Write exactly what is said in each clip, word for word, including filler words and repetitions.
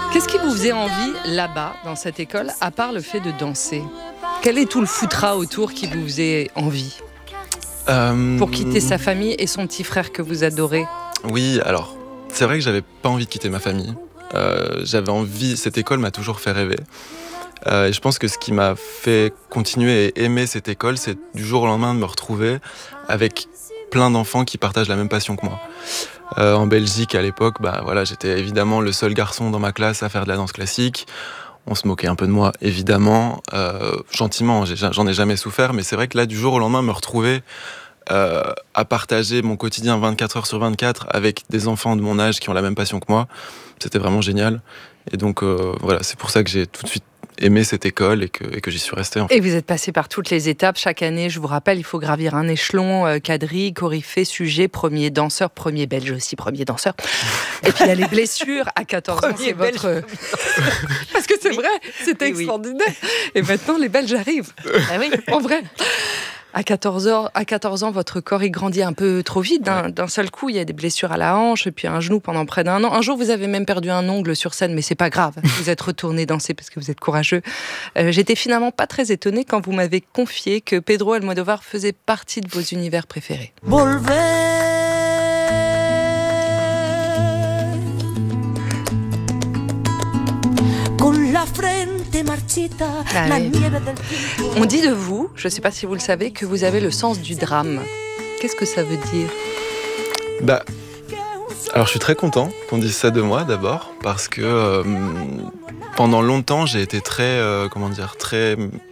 Qu'est-ce qui vous faisait envie là-bas, dans cette école, à part le fait de danser ? Quel est tout le foutras autour qui vous faisait envie ? euh... Pour quitter sa famille et son petit frère que vous adorez ? Oui, alors, c'est vrai que j'avais pas envie de quitter ma famille. Euh, j'avais envie, cette école m'a toujours fait rêver. Euh, et je pense que ce qui m'a fait continuer et aimer cette école, c'est du jour au lendemain de me retrouver avec plein d'enfants qui partagent la même passion que moi. Euh, en Belgique, à l'époque, bah, voilà, j'étais évidemment le seul garçon dans ma classe à faire de la danse classique. On se moquait un peu de moi, évidemment, euh, gentiment, j'ai, j'en ai jamais souffert, mais c'est vrai que là, du jour au lendemain, me retrouver euh, à partager mon quotidien vingt-quatre heures sur vingt-quatre avec des enfants de mon âge qui ont la même passion que moi, c'était vraiment génial. Et donc, euh, voilà, c'est pour ça que j'ai tout de suite aimé cette école et que, et que j'y suis resté. En fait. Et vous êtes passé par toutes les étapes. Chaque année, je vous rappelle, il faut gravir un échelon, euh, quadrille, coryphée, sujet, premier danseur, premier belge aussi, premier danseur. Et puis il y a les blessures à quatorze ans, c'est votre... Parce que c'est oui. vrai, c'était oui, extraordinaire. Oui. Et maintenant, les Belges arrivent. Ah oui, en vrai. À quatorze ans, à quatorze ans, votre corps il grandit un peu trop vite. D'un, ouais. d'un seul coup, il y a des blessures à la hanche et puis un genou pendant près d'un an. Un jour, vous avez même perdu un ongle sur scène, mais c'est pas grave. Vous êtes retourné danser parce que vous êtes courageux. Euh, j'étais finalement pas très étonnée quand vous m'avez confié que Pedro Almodovar faisait partie de vos univers préférés. Volver. Ah oui. On dit de vous, je ne sais pas si vous le savez, que vous avez le sens du drame. Qu'est-ce que ça veut dire ? Bah, alors je suis très content qu'on dise ça de moi d'abord, parce que euh, pendant longtemps j'ai été très, euh, comment dire, très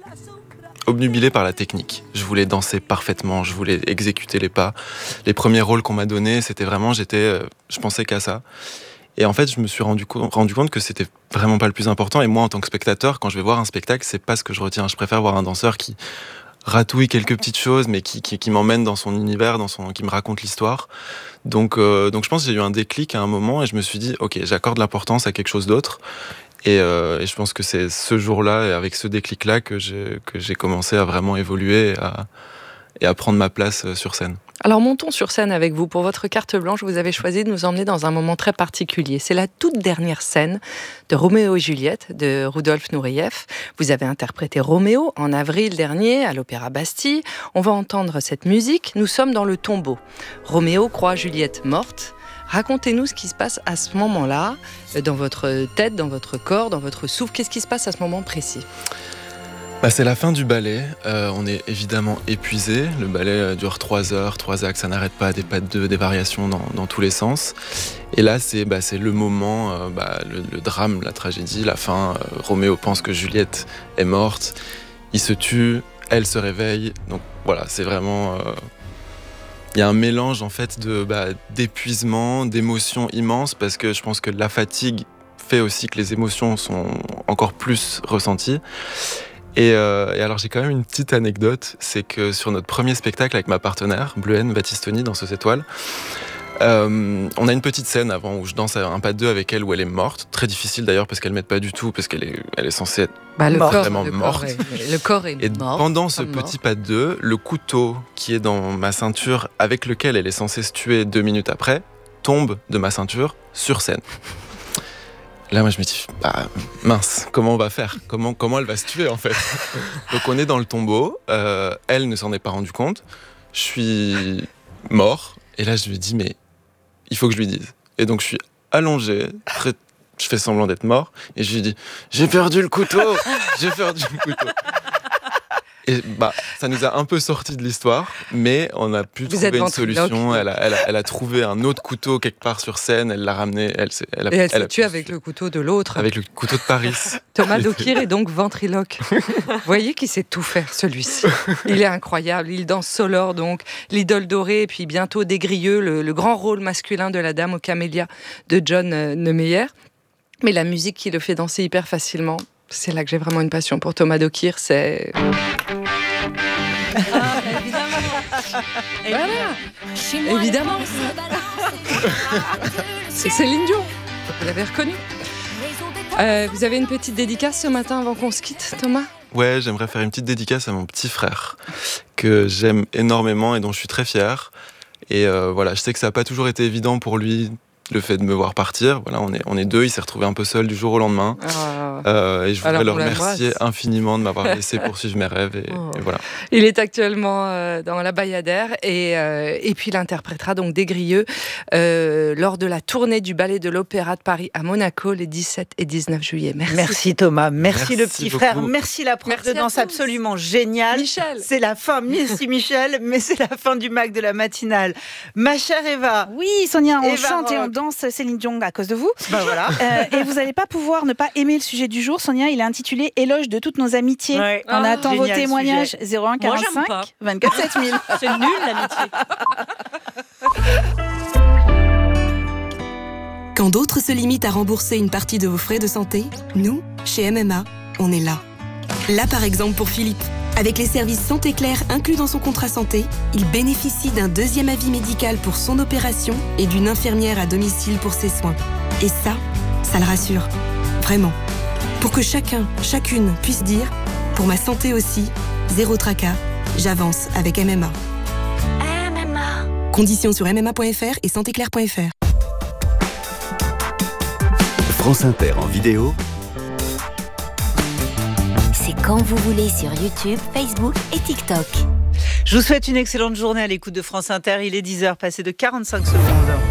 obnubilé par la technique. Je voulais danser parfaitement, je voulais exécuter les pas. Les premiers rôles qu'on m'a donnés, c'était vraiment, j'étais, euh, je pensais qu'à ça. Et en fait, je me suis rendu, co- rendu compte que c'était vraiment pas le plus important. Et moi, en tant que spectateur, quand je vais voir un spectacle, c'est pas ce que je retiens. Je préfère voir un danseur qui ratouille quelques petites choses, mais qui, qui, qui m'emmène dans son univers, dans son, qui me raconte l'histoire. Donc, euh, donc je pense que j'ai eu un déclic à un moment et je me suis dit, ok, j'accorde l'importance à quelque chose d'autre. Et, euh, et je pense que c'est ce jour-là, et avec ce déclic-là, que j'ai, que j'ai commencé à vraiment évoluer et à, et à prendre ma place sur scène. Alors montons sur scène avec vous. Pour votre carte blanche, vous avez choisi de nous emmener dans un moment très particulier. C'est la toute dernière scène de Roméo et Juliette de Rudolf Nureyev. Vous avez interprété Roméo en avril dernier à l'Opéra Bastille. On va entendre cette musique. Nous sommes dans le tombeau. Roméo croit Juliette morte. Racontez-nous ce qui se passe à ce moment-là, dans votre tête, dans votre corps, dans votre souffle. Qu'est-ce qui se passe à ce moment précis ? Bah, c'est la fin du ballet, euh, on est évidemment épuisé, le ballet dure trois heures, trois actes, ça n'arrête pas, des pas de deux, des variations dans, dans tous les sens. Et là c'est, bah, c'est le moment, euh, bah, le, le drame, la tragédie, la fin, euh, Roméo pense que Juliette est morte, il se tue, elle se réveille, donc voilà, c'est vraiment... Euh, il y a un mélange en fait de, bah, d'épuisement, d'émotions immenses, parce que je pense que la fatigue fait aussi que les émotions sont encore plus ressenties. Et, euh, et alors j'ai quand même une petite anecdote, c'est que sur notre premier spectacle avec ma partenaire, Bleuhen Battistoni, danseuse étoile, euh, on a une petite scène avant où je danse un pas de deux avec elle où elle est morte, très difficile d'ailleurs parce qu'elle m'aide pas du tout, parce qu'elle est, elle est censée être bah, le corps, vraiment le morte. Corps est, le corps est et mort. Pendant ce petit pas de deux, le couteau qui est dans ma ceinture avec lequel elle est censée se tuer deux minutes après, tombe de ma ceinture sur scène. Là, moi, je me dis, bah, mince, comment on va faire ? Comment, comment elle va se tuer, en fait ? Donc, on est dans le tombeau. Euh, elle ne s'en est pas rendue compte. Je suis mort. Et là, je lui dis, mais il faut que je lui dise. Et donc, je suis allongé. Très... Je fais semblant d'être mort. Et je lui dis, j'ai perdu le couteau ! J'ai perdu le couteau ! Et bah, ça nous a un peu sorti de l'histoire, mais on a pu Vous trouver une ventriloque. solution. Elle a, elle, a, elle a trouvé un autre couteau quelque part sur scène, elle l'a ramené. Elle, elle a, Et elle s'est elle a tuée avec le couteau de l'autre. Avec le couteau de Paris. Thomas Dokir est donc ventriloque. Vous voyez qu'il sait tout faire, celui-ci. Il est incroyable. Il danse Solor, donc l'idole dorée, et puis bientôt Desgrieux, le, le grand rôle masculin de la Dame aux Camélias de John Neumeyer. Mais la musique qui le fait danser hyper facilement, c'est là que j'ai vraiment une passion pour Thomas Dokir, c'est... Ah, évidemment. Voilà. Évidemment. C'est Céline Dion. Vous l'avez reconnu. Euh, vous avez une petite dédicace ce matin avant qu'on se quitte, Thomas ? Ouais, j'aimerais faire une petite dédicace à mon petit frère, que j'aime énormément et dont je suis très fier. Et euh, voilà, je sais que ça n'a pas toujours été évident pour lui le fait de me voir partir. Voilà, on est, on est deux, il s'est retrouvé un peu seul du jour au lendemain. Ah. Euh, et je voudrais le remercier infiniment de m'avoir laissé poursuivre mes rêves. Et, oh. et voilà. Il est actuellement euh, dans la Bayadère et, euh, et puis il interprétera donc Des Grieux euh, lors de la tournée du Ballet de l'Opéra de Paris à Monaco les dix-sept et dix-neuf juillet. Merci. Merci Thomas, merci, merci le petit beaucoup. frère, merci la prof de danse absolument géniale. Michel. C'est la fin, merci Michel, mais c'est la fin du Mac de la matinale. Ma chère Eva. Oui Sonia, on Eva chante Rock. Et on danse Céline Dion à cause de vous. Ben voilà. Euh, et vous n'allez pas pouvoir ne pas aimer le sujet du jour, Sonia. Il est intitulé Éloge de toutes nos amitiés. Ouais. On oh, attend vos témoignages. zéro un quarante-cinq vingt-quatre sept mille. C'est nul l'amitié. Quand d'autres se limitent à rembourser une partie de vos frais de santé, nous, chez M M A, on est là. Là par exemple pour Philippe. Avec les services Santé Claire inclus dans son contrat santé, il bénéficie d'un deuxième avis médical pour son opération et d'une infirmière à domicile pour ses soins. Et ça, ça le rassure. Vraiment. Pour que chacun, chacune puisse dire « Pour ma santé aussi, zéro tracas, j'avance avec M M A ». M M A. Conditions sur m m a point f r et santé claire point f r. France Inter en vidéo. C'est quand vous voulez sur YouTube, Facebook et TikTok. Je vous souhaite une excellente journée à l'écoute de France Inter. Il est dix heures, passé de quarante-cinq secondes.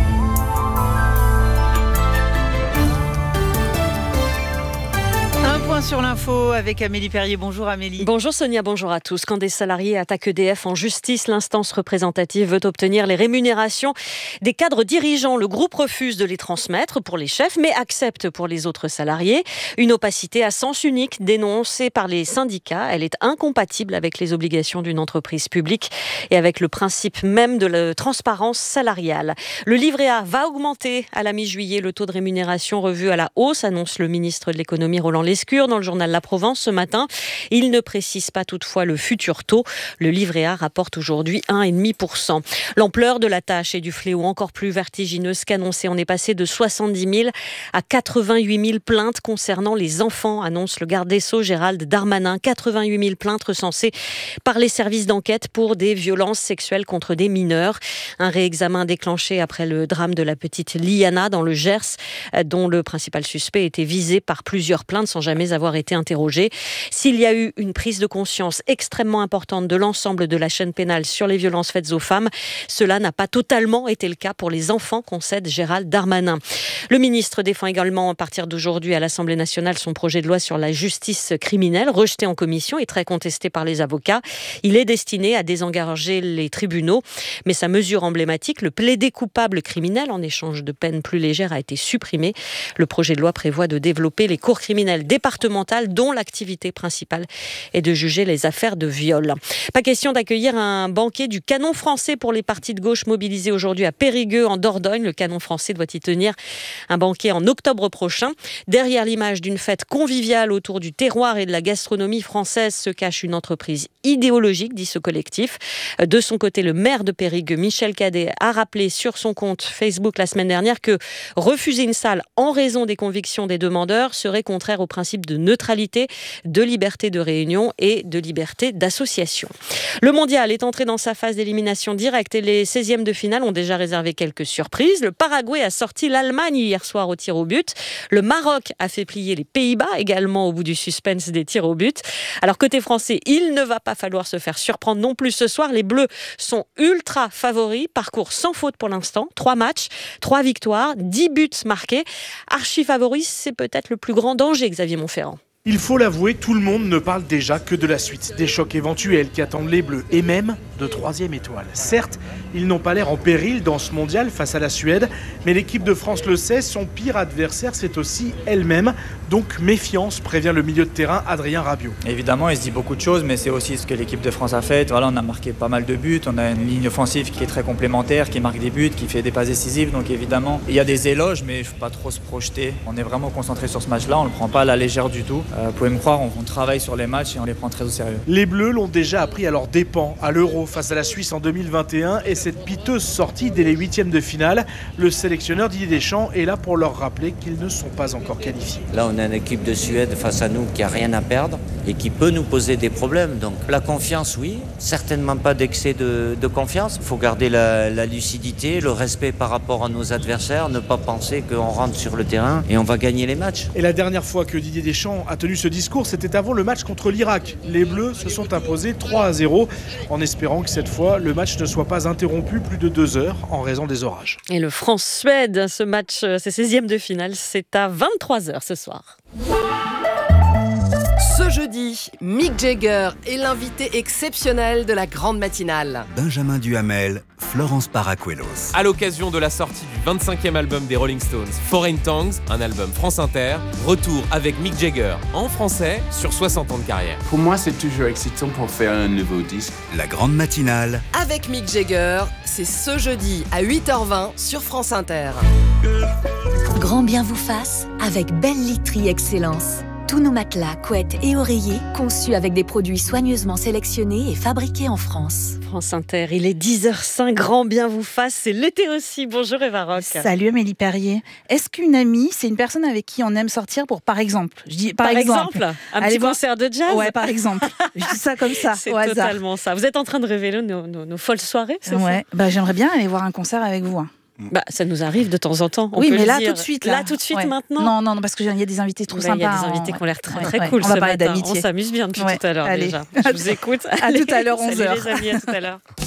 Un point sur l'info avec Amélie Perrier. Bonjour Amélie. Bonjour Sonia, bonjour à tous. Quand des salariés attaquent E D F en justice, l'instance représentative veut obtenir les rémunérations des cadres dirigeants. Le groupe refuse de les transmettre pour les chefs, mais accepte pour les autres salariés. Une opacité à sens unique dénoncée par les syndicats. Elle est incompatible avec les obligations d'une entreprise publique et avec le principe même de la transparence salariale. Le livret A va augmenter à la mi-juillet. Le taux de rémunération revu à la hausse, annonce le ministre de l'économie Roland Lescure dans le journal La Provence ce matin. Il ne précise pas toutefois le futur taux. Le livret A rapporte aujourd'hui un virgule cinq pour cent. L'ampleur de la tâche et du fléau encore plus vertigineuse qu'annoncé. On est passé de soixante-dix mille à quatre-vingt-huit mille plaintes concernant les enfants, annonce le garde des Sceaux Gérald Darmanin. quatre-vingt-huit mille plaintes recensées par les services d'enquête pour des violences sexuelles contre des mineurs. Un réexamen déclenché après le drame de la petite Liana dans le Gers, dont le principal suspect était visé par plusieurs plaintes sans jamais avoir été interrogé. S'il y a eu une prise de conscience extrêmement importante de l'ensemble de la chaîne pénale sur les violences faites aux femmes, cela n'a pas totalement été le cas pour les enfants, concède Gérald Darmanin. Le ministre défend également à partir d'aujourd'hui à l'Assemblée nationale son projet de loi sur la justice criminelle, rejeté en commission et très contesté par les avocats. Il est destiné à désengorger les tribunaux, mais sa mesure emblématique, le plaider coupable criminel en échange de peines plus légères, a été supprimée. Le projet de loi prévoit de développer les cours criminelles départementales dont l'activité principale est de juger les affaires de viol. Pas question d'accueillir un banquet du canon français pour les partis de gauche mobilisés aujourd'hui à Périgueux en Dordogne. Le canon français doit y tenir un banquet en octobre prochain. Derrière l'image d'une fête conviviale autour du terroir et de la gastronomie française se cache une entreprise idéologique, dit ce collectif. De son côté, le maire de Périgueux, Michel Cadet, a rappelé sur son compte Facebook la semaine dernière que refuser une salle en raison des convictions des demandeurs serait contraire au principe de neutralité, de liberté de réunion et de liberté d'association. Le mondial est entré dans sa phase d'élimination directe et les seizièmes de finale ont déjà réservé quelques surprises. Le Paraguay a sorti l'Allemagne hier soir au tir au but. Le Maroc a fait plier les Pays-Bas, également au bout du suspense des tirs au but. Alors côté français, il ne va pas falloir se faire surprendre non plus ce soir. Les Bleus sont ultra favoris, parcours sans faute pour l'instant. Trois matchs, trois victoires, dix buts marqués. Archi favoris, c'est peut-être le plus grand danger, Xavier Montferrand. Il faut l'avouer, tout le monde ne parle déjà que de la suite, des chocs éventuels qui attendent les Bleus et même de troisième étoile. Certes, ils n'ont pas l'air en péril dans ce mondial face à la Suède, mais l'équipe de France le sait, son pire adversaire c'est aussi elle-même. Donc méfiance, prévient le milieu de terrain Adrien Rabiot. Évidemment, il se dit beaucoup de choses, mais c'est aussi ce que l'équipe de France a fait. Voilà, on a marqué pas mal de buts, on a une ligne offensive qui est très complémentaire, qui marque des buts, qui fait des passes décisives. Donc évidemment, il y a des éloges, mais il ne faut pas trop se projeter. On est vraiment concentré sur ce match-là, on ne le prend pas à la légère du tout. Euh, vous pouvez me croire, on, on travaille sur les matchs et on les prend très au sérieux. Les Bleus l'ont déjà appris à leurs dépens à l'Euro face à la Suisse en deux mille vingt et un et cette piteuse sortie dès les huitièmes de finale. Le sélectionneur Didier Deschamps est là pour leur rappeler qu'ils ne sont pas encore qualifiés. Là, on a une équipe de Suède face à nous qui n'a rien à perdre et qui peut nous poser des problèmes. Donc la confiance, oui, certainement pas d'excès de, de confiance. Il faut garder la, la lucidité, le respect par rapport à nos adversaires, ne pas penser qu'on rentre sur le terrain et on va gagner les matchs. Et la dernière fois que Didier Deschamps a tenu ce discours, c'était avant le match contre l'Irak. Les Bleus se sont imposés trois à zéro en espérant que cette fois, le match ne soit pas interrompu plus de deux heures en raison des orages. Et le France-Suède, ce match, c'est seizième de finale, c'est à vingt-trois heures ce soir. Ce jeudi, Mick Jagger est l'invité exceptionnel de la grande matinale. Benjamin Duhamel, Florence Paracuelos. À l'occasion de la sortie du vingt-cinquième album des Rolling Stones, Foreign Tongues, un album France Inter, retour avec Mick Jagger en français sur soixante ans de carrière. Pour moi, c'est toujours excitant pour faire un nouveau disque. La grande matinale. Avec Mick Jagger, c'est ce jeudi à huit heures vingt sur France Inter. Grand bien vous fasse avec Belle Literie Excellence. Tous nos matelas, couettes et oreillers conçus avec des produits soigneusement sélectionnés et fabriqués en France. France Inter, il est dix heures cinq, grand bien vous fasse, c'est l'été aussi. Bonjour Eva Rock. Salut Amélie Perrier. Est-ce qu'une amie, c'est une personne avec qui on aime sortir pour, par exemple, je dis par, par exemple, exemple un petit voir... concert de jazz? Ouais, par exemple. Je dis ça comme ça, c'est au hasard. totalement ça. Vous êtes en train de révéler nos, nos, nos folles soirées, c'est ouais. ça? Bah, j'aimerais bien aller voir un concert avec vous. Hein. Bah, ça nous arrive de temps en temps. On oui, peut mais là, dire. tout de suite. Là, là tout de suite, ouais. maintenant. Non, non, non, parce qu'il y a des invités trop bah, sympas. Il y a des invités on... qui ont l'air très, ouais, très ouais. cool on ce va parler matin. d'amitié. On s'amuse bien depuis ouais. tout à l'heure Allez. déjà. Je vous écoute. À Allez, tout à l'heure, onze heures. Salut les amis, à tout à l'heure.